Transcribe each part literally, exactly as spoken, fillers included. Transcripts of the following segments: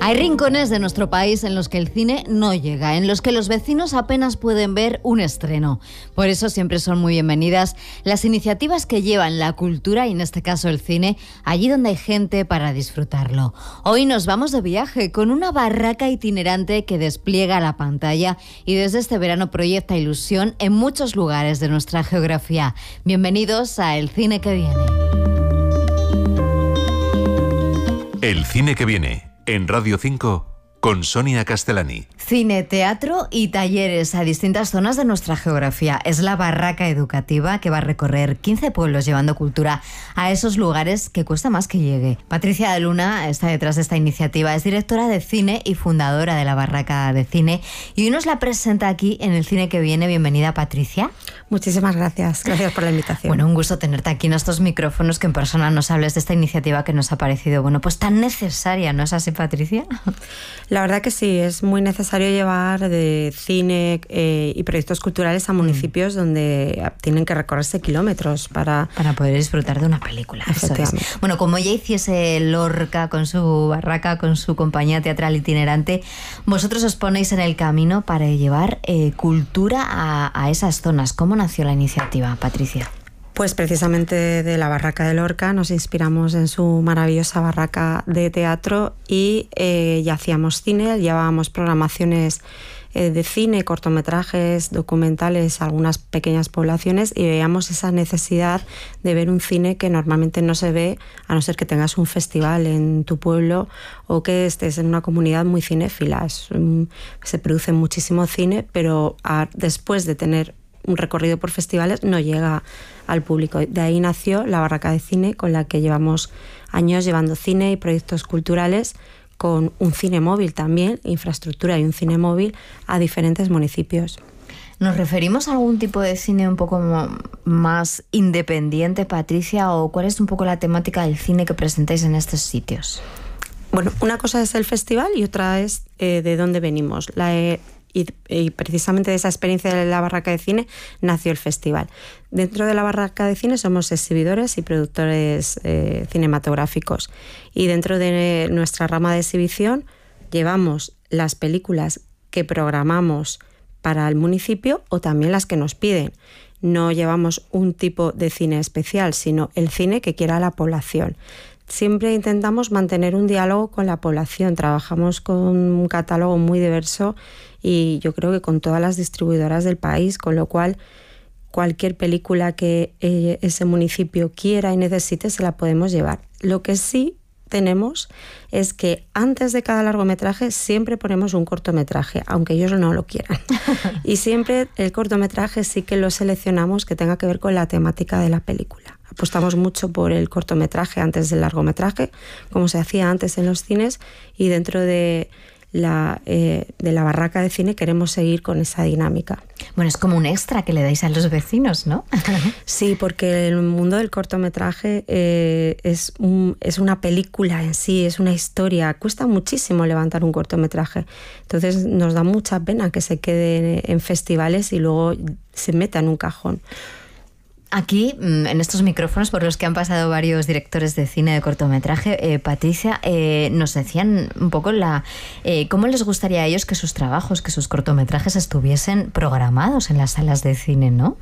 Hay rincones de nuestro país en los que el cine no llega, en los que los vecinos apenas pueden ver un estreno. Por eso siempre son muy bienvenidas las iniciativas que llevan la cultura, y en este caso el cine, allí donde hay gente para disfrutarlo. Hoy nos vamos de viaje con una barraca itinerante que despliega la pantalla y desde este verano proyecta ilusión en muchos lugares de nuestra geografía. Bienvenidos a El Cine que Viene. El Cine que Viene, en Radio cinco, con Sonia Castellani. Cine, teatro y talleres a distintas zonas de nuestra geografía. Es la barraca educativa que va a recorrer quince pueblos llevando cultura a esos lugares que cuesta más que llegue. Patricia de Luna está detrás de esta iniciativa. Es directora de cine y fundadora de la barraca de cine. Y hoy nos la presenta aquí en El Cine que Viene. Bienvenida, Patricia. Muchísimas gracias. Gracias por la invitación. Bueno, un gusto tenerte aquí en estos micrófonos, que en persona nos hables de esta iniciativa que nos ha parecido, bueno, pues tan necesaria, ¿no es así, Patricia? La verdad que sí, es muy necesario llevar de cine eh, y proyectos culturales a municipios mm. donde tienen que recorrerse kilómetros para... Para poder disfrutar de una película. Eso es. Bueno, como ya hiciese Lorca con su barraca, con su compañía teatral itinerante, vosotros os ponéis en el camino para llevar eh, cultura a, a esas zonas. ¿Cómo nació la iniciativa, Patricia? Pues precisamente de la barraca de Lorca nos inspiramos en su maravillosa barraca de teatro y eh, ya hacíamos cine, llevábamos programaciones eh, de cine, cortometrajes, documentales, algunas pequeñas poblaciones, y veíamos esa necesidad de ver un cine que normalmente no se ve, a no ser que tengas un festival en tu pueblo o que estés en una comunidad muy cinéfila. Es, um, se produce muchísimo cine, pero a, después de tener un recorrido por festivales no llega al público. De ahí nació la barraca de cine, con la que llevamos años llevando cine y proyectos culturales, con un cine móvil también, infraestructura y un cine móvil a diferentes municipios. ¿Nos referimos a algún tipo de cine un poco más independiente, Patricia, o cuál es un poco la temática del cine que presentáis en estos sitios? Bueno, una cosa es el festival y otra es eh, de dónde venimos. La eh, Y, y precisamente de esa experiencia de la barraca de cine nació el festival. Dentro de la barraca de cine somos exhibidores y productores eh, cinematográficos, y dentro de nuestra rama de exhibición llevamos las películas que programamos para el municipio o también las que nos piden. No llevamos un tipo de cine especial, sino el cine que quiera la población. Siempre intentamos mantener un diálogo con la población. Trabajamos con un catálogo muy diverso y yo creo que con todas las distribuidoras del país, con lo cual cualquier película que eh, ese municipio quiera y necesite se la podemos llevar. Lo que sí tenemos es que antes de cada largometraje siempre ponemos un cortometraje, aunque ellos no lo quieran. Y siempre el cortometraje sí que lo seleccionamos que tenga que ver con la temática de la película. Apostamos mucho por el cortometraje antes del largometraje, como se hacía antes en los cines, y dentro de la, eh, de la barraca de cine queremos seguir con esa dinámica. Bueno, es como un extra que le dais a los vecinos, ¿no? Sí, porque el mundo del cortometraje eh, es, un, es una película en sí, es una historia. Cuesta muchísimo levantar un cortometraje. Entonces nos da mucha pena que se quede en festivales y luego se meta en un cajón. Aquí, en estos micrófonos por los que han pasado varios directores de cine de cortometraje, eh, Patricia, eh, nos decían un poco la eh, cómo les gustaría a ellos que sus trabajos, que sus cortometrajes estuviesen programados en las salas de cine, ¿no?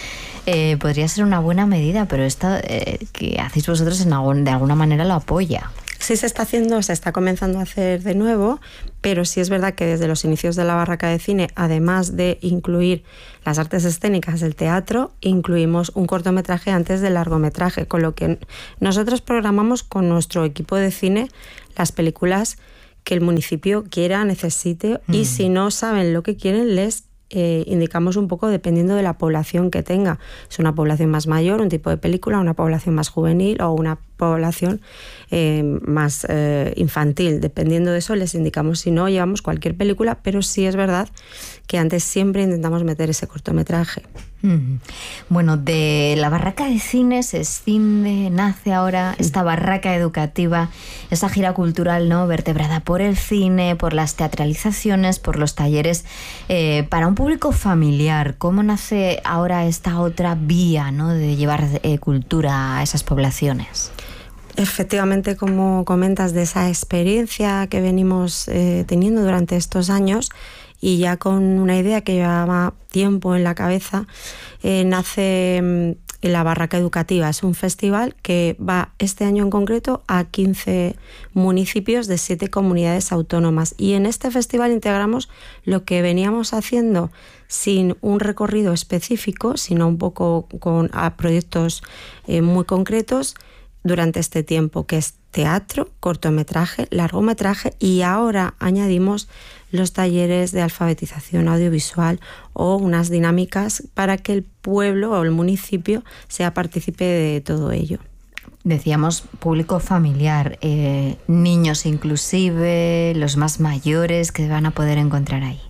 Eh, podría ser una buena medida, pero esto eh, que hacéis vosotros en algún, de alguna manera lo apoya. Sí se está haciendo, se está comenzando a hacer de nuevo, pero sí es verdad que desde los inicios de la barraca de cine, además de incluir las artes escénicas del teatro, incluimos un cortometraje antes del largometraje, con lo que nosotros programamos con nuestro equipo de cine las películas que el municipio quiera, necesite, mm. y si no saben lo que quieren, les Eh, indicamos un poco dependiendo de la población que tenga. Es una población más mayor, un tipo de película, una población más juvenil o una población eh, más eh, infantil. Dependiendo de eso les indicamos, si no, llevamos cualquier película, pero sí es verdad que antes siempre intentamos meter ese cortometraje. Mm. Bueno, de la barraca de cine se escinde, nace ahora esta barraca educativa, esa gira cultural, ¿no?, vertebrada por el cine, por las teatralizaciones, por los talleres, eh, para un público familiar. ¿Cómo nace ahora esta otra vía, ¿no?, de llevar eh, cultura a esas poblaciones? Efectivamente, como comentas, de esa experiencia que venimos eh, teniendo durante estos años y ya con una idea que llevaba tiempo en la cabeza, eh, nace La Barraca Educativa. Es un festival que va este año en concreto a quince municipios de siete comunidades autónomas, y en este festival integramos lo que veníamos haciendo sin un recorrido específico, sino un poco con a proyectos eh, muy concretos durante este tiempo, que es teatro, cortometraje, largometraje, y ahora añadimos los talleres de alfabetización audiovisual o unas dinámicas para que el pueblo o el municipio sea partícipe de todo ello. Decíamos público familiar, eh, niños inclusive, los más mayores que van a poder encontrar ahí.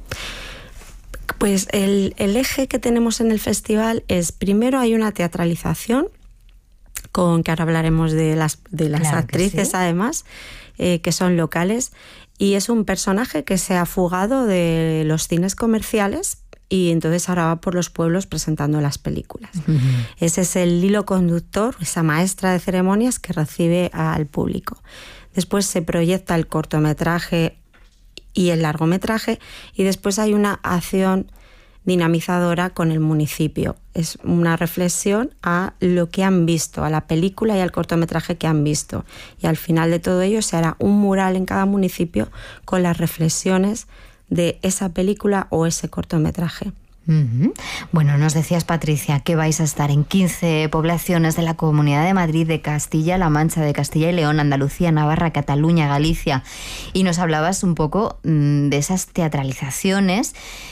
Pues el, el eje que tenemos en el festival es, primero hay una teatralización, con que ahora hablaremos de las, de las claro actrices, sí. además, eh, que son locales, y es un personaje que se ha fugado de los cines comerciales y entonces ahora va por los pueblos presentando las películas. Uh-huh. Ese es el hilo conductor, esa maestra de ceremonias que recibe al público. Después se proyecta el cortometraje y el largometraje, y después hay una acción dinamizadora con el municipio. Es una reflexión a lo que han visto, a la película y al cortometraje que han visto. Y al final de todo ello se hará un mural en cada municipio con las reflexiones de esa película o ese cortometraje. Uh-huh. Bueno, nos decías, Patricia, que vais a estar en quince poblaciones de la Comunidad de Madrid, de Castilla-La Mancha, de Castilla y León, Andalucía, Navarra, Cataluña, Galicia, y nos hablabas un poco mmm, de esas teatralizaciones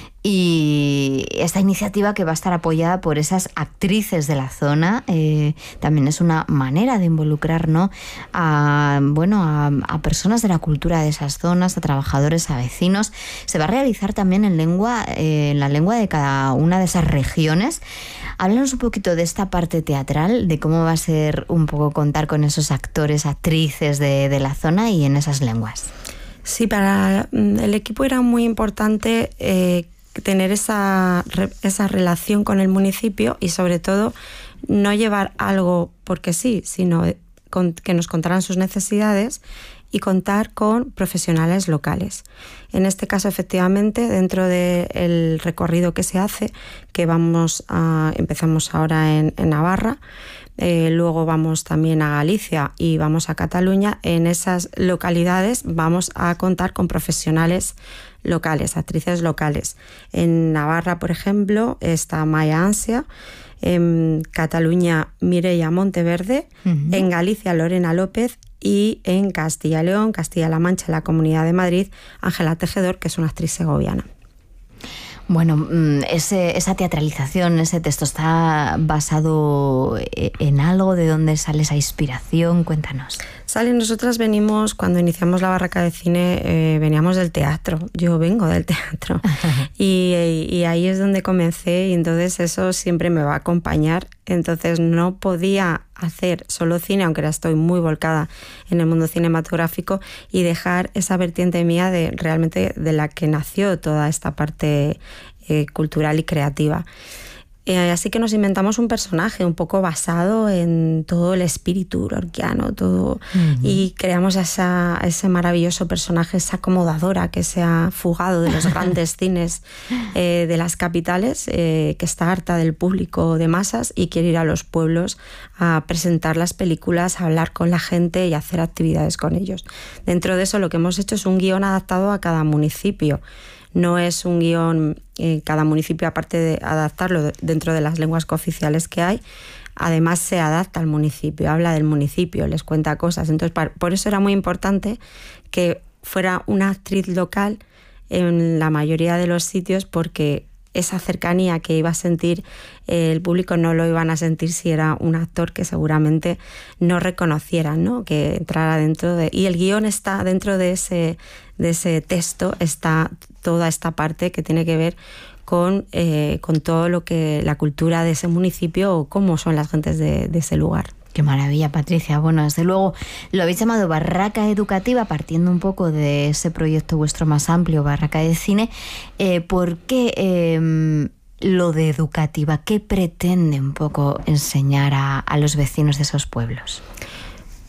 y esta iniciativa que va a estar apoyada por esas actrices de la zona. Eh, también es una manera de involucrar, ¿no?, a, bueno, a, a personas de la cultura de esas zonas, a trabajadores, a vecinos. Se va a realizar también en lengua, eh, en la lengua de cada una de esas regiones. Háblanos un poquito de esta parte teatral, de cómo va a ser un poco contar con esos actores, actrices de, de la zona y en esas lenguas. Sí, para el equipo era muy importante eh, tener esa, esa relación con el municipio y sobre todo no llevar algo porque sí, sino con, que nos contaran sus necesidades y contar con profesionales locales. En este caso, efectivamente, dentro del recorrido que se hace, que vamos a, empezamos ahora en, en Navarra, eh, luego vamos también a Galicia y vamos a Cataluña, en esas localidades vamos a contar con profesionales locales, actrices locales. En Navarra, por ejemplo, está Maya Ansia, en Cataluña Mireia Monteverde, uh-huh. en Galicia Lorena López y en Castilla y León, Castilla-La Mancha, la Comunidad de Madrid, Ángela Tejedor, que es una actriz segoviana. Bueno, ese, esa teatralización, ese texto, ¿está basado en algo? ¿De dónde sale esa inspiración? Cuéntanos. Sale, nosotras venimos, cuando iniciamos la Barraca de Cine, eh, veníamos del teatro. Yo vengo del teatro. y, y ahí es donde comencé, y entonces eso siempre me va a acompañar. Entonces no podía hacer solo cine, aunque ahora estoy muy volcada en el mundo cinematográfico, y dejar esa vertiente mía de realmente de la que nació toda esta parte eh, cultural y creativa. Eh, así que nos inventamos un personaje un poco basado en todo el espíritu lorquiano, todo, uh-huh. y creamos esa, ese maravilloso personaje, esa acomodadora que se ha fugado de los grandes cines eh, de las capitales, eh, que está harta del público de masas y quiere ir a los pueblos a presentar las películas, a hablar con la gente y a hacer actividades con ellos. Dentro de eso, lo que hemos hecho es un guión adaptado a cada municipio. No es un guión, eh, cada municipio, aparte de adaptarlo dentro de las lenguas cooficiales que hay, además se adapta al municipio, habla del municipio, les cuenta cosas. Entonces, por eso era muy importante que fuera una actriz local en la mayoría de los sitios, porque esa cercanía que iba a sentir el público no lo iban a sentir si era un actor que seguramente no reconocieran, ¿no?, que entrara dentro de... Y el guión está dentro de ese, de ese texto, está toda esta parte que tiene que ver con, eh, con todo lo que la cultura de ese municipio o cómo son las gentes de, de ese lugar. Qué maravilla, Patricia. Bueno, desde luego lo habéis llamado Barraca Educativa, partiendo un poco de ese proyecto vuestro más amplio, Barraca de Cine. Eh, ¿Por qué eh, lo de educativa? ¿Qué pretende un poco enseñar a, a los vecinos de esos pueblos?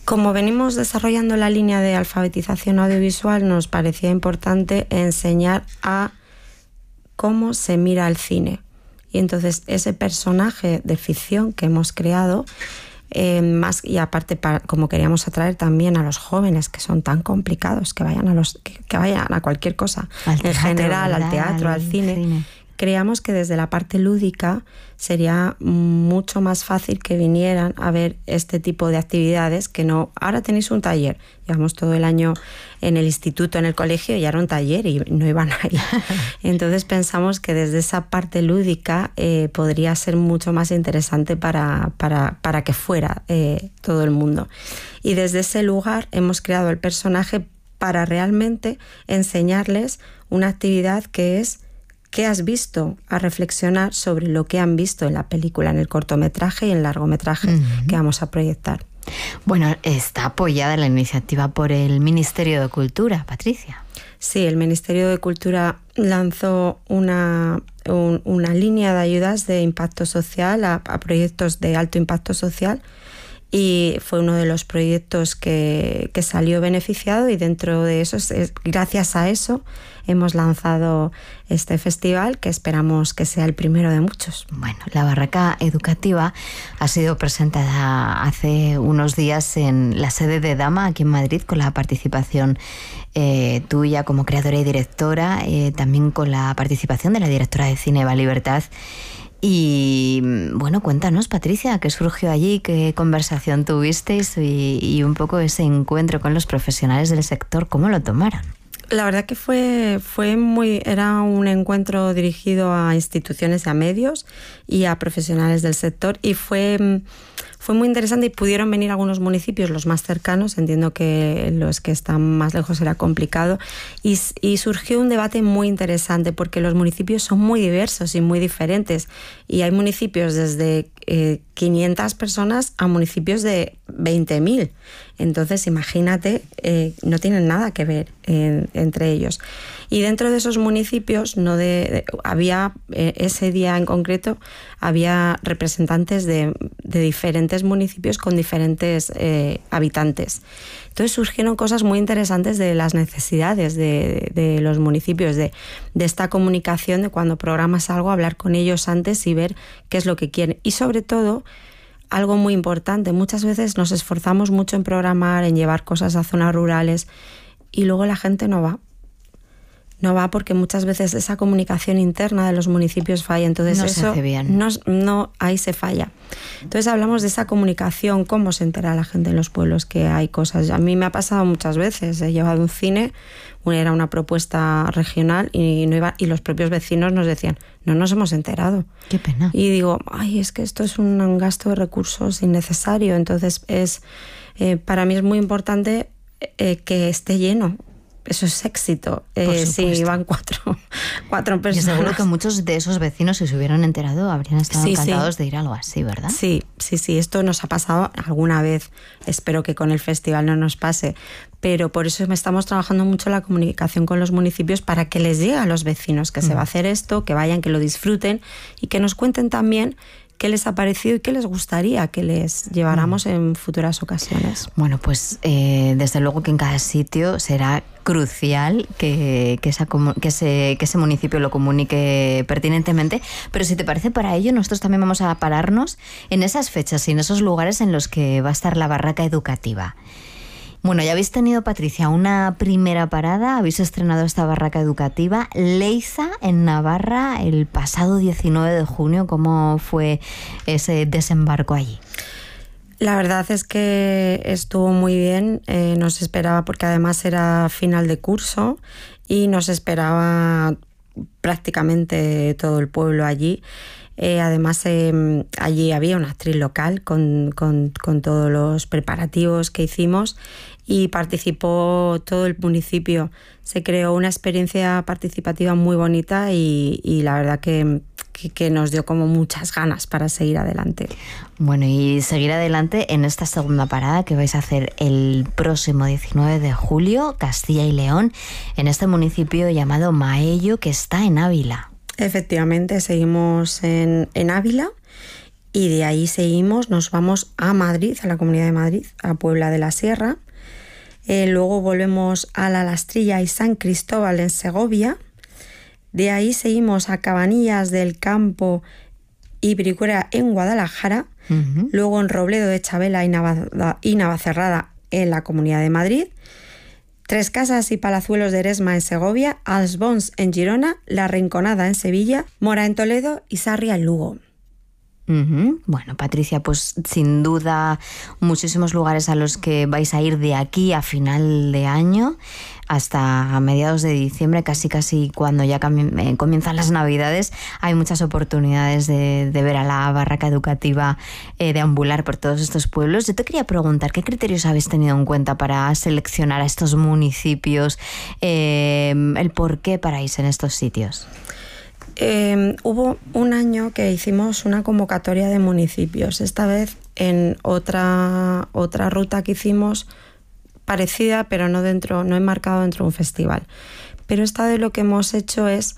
Como venimos desarrollando la línea de alfabetización audiovisual, nos parecía importante enseñar a cómo se mira el cine. Y entonces ese personaje de ficción que hemos creado, eh, más y aparte para, como queríamos atraer también a los jóvenes que son tan complicados, que vayan a los que, que vayan a cualquier cosa, al teatro, en general, ¿verdad? Al teatro, al cine. cine. Creíamos que desde la parte lúdica sería mucho más fácil que vinieran a ver este tipo de actividades que no... Ahora tenéis un taller, llevamos todo el año en el instituto, en el colegio, y era un taller y no iban a ir. Entonces pensamos que desde esa parte lúdica eh, podría ser mucho más interesante para, para, para que fuera eh, todo el mundo. Y desde ese lugar hemos creado el personaje para realmente enseñarles una actividad que es... ¿Qué has visto? A reflexionar sobre lo que han visto en la película, en el cortometraje y en el largometraje uh-huh. que vamos a proyectar. Bueno, está apoyada la iniciativa por el Ministerio de Cultura, Patricia. Sí, el Ministerio de Cultura lanzó una, un, una línea de ayudas de impacto social a, a proyectos de alto impacto social, y fue uno de los proyectos que, que salió beneficiado, y dentro de eso, es, gracias a eso, hemos lanzado este festival que esperamos que sea el primero de muchos. Bueno, la Barraca Educativa ha sido presentada hace unos días en la sede de Dama, aquí en Madrid, con la participación eh, tuya como creadora y directora, eh, también con la participación de la directora de cine Eva Libertad. Y bueno, cuéntanos, Patricia, ¿qué surgió allí? ¿Qué conversación tuvisteis? Y, y un poco ese encuentro con los profesionales del sector, ¿cómo lo tomaron? La verdad que fue, fue muy, era un encuentro dirigido a instituciones y a medios y a profesionales del sector, y fue, fue muy interesante, y pudieron venir algunos municipios, los más cercanos. Entiendo que los que están más lejos era complicado, y, y surgió un debate muy interesante porque los municipios son muy diversos y muy diferentes, y hay municipios desde eh, quinientas personas a municipios de veinte mil. Entonces, imagínate, eh, no tienen nada que ver en, entre ellos. Y dentro de esos municipios, no de, de, había eh, ese día en concreto, había representantes de, de diferentes municipios con diferentes eh, habitantes. Entonces surgieron cosas muy interesantes de las necesidades de, de, de los municipios, de, de esta comunicación, de cuando programas algo, hablar con ellos antes y ver qué es lo que quieren. Y sobre todo, algo muy importante, muchas veces nos esforzamos mucho en programar, en llevar cosas a zonas rurales, y luego la gente no va. No va porque muchas veces esa comunicación interna de los municipios falla. Entonces no eso se hace bien. No, no, ahí se falla. Entonces hablamos de esa comunicación, cómo se entera la gente en los pueblos que hay cosas. A mí me ha pasado muchas veces. He llevado un cine, era una propuesta regional, y, no iba, y los propios vecinos nos decían, no nos hemos enterado. Qué pena. Y digo, ay, es que esto es un gasto de recursos innecesario. Entonces es eh, para mí es muy importante eh, que esté lleno. Eso es éxito. Eh, si van cuatro, cuatro personas. Y seguro que muchos de esos vecinos, si se hubieran enterado, habrían estado sí, encantados sí. de ir a algo así, ¿verdad? Sí, sí, sí. Esto nos ha pasado alguna vez. Espero que con el festival no nos pase. Pero por eso estamos trabajando mucho la comunicación con los municipios, para que les llegue a los vecinos que mm. se va a hacer esto, que vayan, que lo disfruten, y que nos cuenten también qué les ha parecido y qué les gustaría que les lleváramos mm. en futuras ocasiones. Bueno, pues eh, desde luego que en cada sitio será crucial que, que, esa, que, ese, que ese municipio lo comunique pertinentemente, pero si te parece, para ello nosotros también vamos a pararnos en esas fechas y en esos lugares en los que va a estar la Barraca Educativa. Bueno, ya habéis tenido, Patricia, una primera parada, habéis estrenado esta Barraca Educativa, Leiza, en Navarra, el pasado diecinueve de junio. ¿Cómo fue ese desembarco allí? La verdad es que estuvo muy bien, eh, nos esperaba, porque además era final de curso, y nos esperaba prácticamente todo el pueblo allí. Eh, además, eh, allí había una actriz local con, con, con todos los preparativos que hicimos, y participó todo el municipio. Se creó una experiencia participativa muy bonita, y, y la verdad que, que, que nos dio como muchas ganas para seguir adelante. Bueno, y seguir adelante en esta segunda parada que vais a hacer el próximo diecinueve de julio, Castilla y León, en este municipio llamado Maello, que está en Ávila. Efectivamente, seguimos en, en Ávila, y de ahí seguimos, nos vamos a Madrid, a la Comunidad de Madrid, a Puebla de la Sierra. Eh, luego volvemos a La Lastrilla y San Cristóbal en Segovia. De ahí seguimos a Cabanillas del Campo y Bricuera en Guadalajara. Uh-huh. Luego en Robledo de Chabela y, Nava- y Navacerrada en la Comunidad de Madrid. Tres Casas y Palazuelos de Eresma en Segovia, Els Bons en Girona, La Rinconada en Sevilla, Mora en Toledo y Sarria en Lugo. Uh-huh. Bueno, Patricia, pues sin duda muchísimos lugares a los que vais a ir de aquí a final de año hasta a mediados de diciembre, casi casi cuando ya cami- comienzan las Navidades. Hay muchas oportunidades de, de ver a la barraca educativa eh, deambular por todos estos pueblos. Yo te quería preguntar, ¿qué criterios habéis tenido en cuenta para seleccionar a estos municipios? Eh, el por qué paráis en estos sitios. Eh, hubo un año que hicimos una convocatoria de municipios, esta vez en otra, otra ruta que hicimos parecida, pero no dentro, no enmarcado dentro de un festival. Pero esta vez lo que hemos hecho es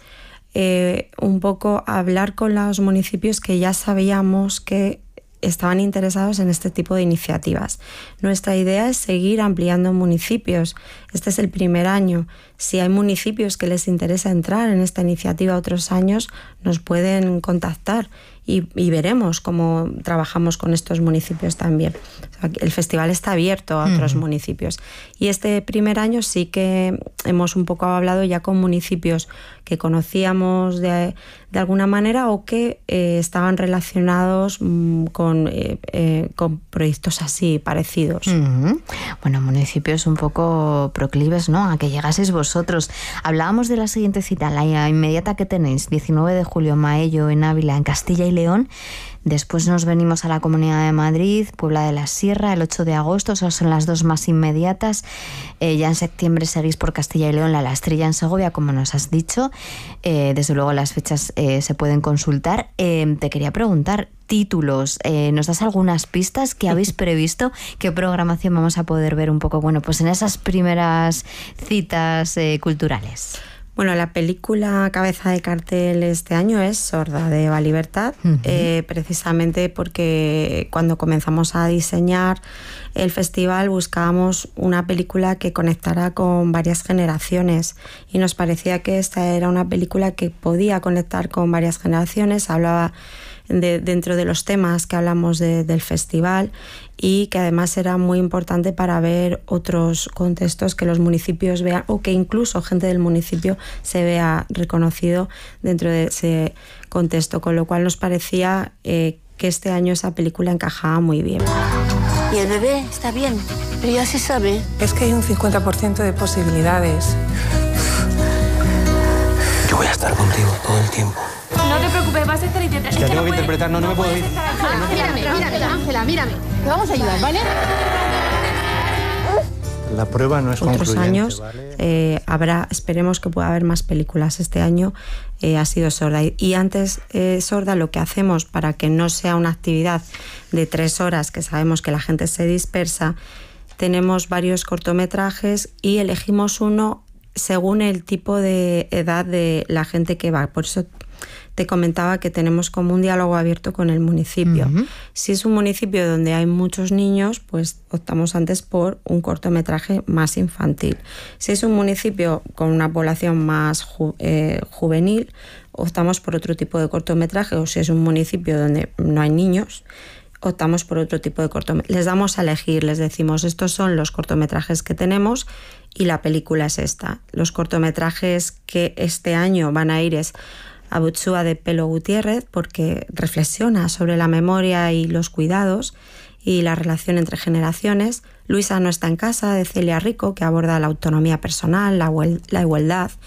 eh, un poco hablar con los municipios que ya sabíamos que estaban interesados en este tipo de iniciativas. Nuestra idea es seguir ampliando municipios. Este es el primer año. Si hay municipios que les interesa entrar en esta iniciativa otros años, nos pueden contactar y, y veremos cómo trabajamos con estos municipios también. O sea, el festival está abierto a otros uh-huh. municipios. Y este primer año sí que hemos un poco hablado ya con municipios que conocíamos de, de alguna manera o que eh, estaban relacionados mmm, con, eh, eh, con proyectos así parecidos. Uh-huh. Bueno, municipios un poco proclives, ¿no?, a que llegaseis vosotros. Hablábamos de la siguiente cita, la inmediata que tenéis, diecinueve de julio, Maello, en Ávila, en Castilla y León. Después nos venimos a la Comunidad de Madrid, Puebla de la Sierra, el ocho de agosto, esas son las dos más inmediatas. Eh, ya en septiembre seguís por Castilla y León, La Lastrilla en Segovia, como nos has dicho. Eh, desde luego las fechas eh, se pueden consultar. Eh, te quería preguntar, títulos, eh, ¿nos das algunas pistas que habéis previsto? ¿Qué programación vamos a poder ver un poco, bueno, pues en esas primeras citas eh, culturales? Bueno, la película cabeza de cartel este año es Sorda, de Eva Libertad, uh-huh. eh, precisamente porque cuando comenzamos a diseñar el festival buscábamos una película que conectara con varias generaciones y nos parecía que esta era una película que podía conectar con varias generaciones, hablaba de, dentro de los temas que hablamos de, del festival y que además era muy importante para ver otros contextos que los municipios vean o que incluso gente del municipio se vea reconocido dentro de ese contexto, con lo cual nos parecía eh, que este año esa película encajaba muy bien. Y el bebé está bien, pero ya se sabe. Es que hay un cincuenta por ciento de posibilidades. Yo voy a estar contigo todo el tiempo. No te preocupes, vas a estar intentando. Es que tengo que interpretar, no, no me puedo ir. Mírame, mírame, Ángela, mírame. Te vamos a ayudar, ¿vale? La prueba no es Otros concluyente, años ¿vale? eh, habrá, esperemos que pueda haber más películas. Este año eh, ha sido Sorda. Y, y antes eh, Sorda, lo que hacemos para que no sea una actividad de tres horas, que sabemos que la gente se dispersa, tenemos varios cortometrajes y elegimos uno según el tipo de edad de la gente que va. Por eso te comentaba que tenemos como un diálogo abierto con el municipio. Uh-huh. Si es un municipio donde hay muchos niños, pues optamos antes por un cortometraje más infantil. Si es un municipio con una población más ju- eh, juvenil, optamos por otro tipo de cortometraje. O si es un municipio donde no hay niños, optamos por otro tipo de cortometraje. Les damos a elegir, les decimos, estos son los cortometrajes que tenemos y la película es esta. Los cortometrajes que este año van a ir es Abutsua, de Pelo Gutiérrez, porque reflexiona sobre la memoria y los cuidados y la relación entre generaciones. Luisa no está en casa, de Celia Rico, que aborda la autonomía personal, la, la igualdad